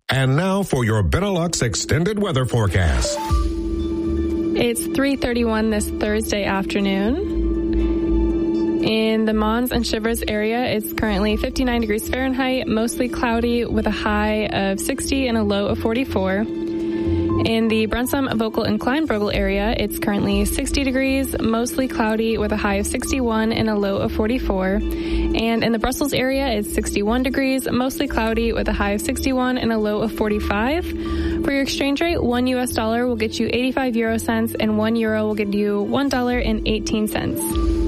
And now for your Benelux extended weather forecast. It's 3:31 this Thursday afternoon. In the Mons and Chivers area, it's currently 59 degrees Fahrenheit, mostly cloudy with a high of 60 and a low of 44. In the Brunssum, Vogel, and Kleinvogel area, it's currently 60 degrees, mostly cloudy with a high of 61 and a low of 44. And in the Brussels area, it's 61 degrees, mostly cloudy with a high of 61 and a low of 45. For your exchange rate, $1 will get you 85 euro cents and €1 will get you $1.18.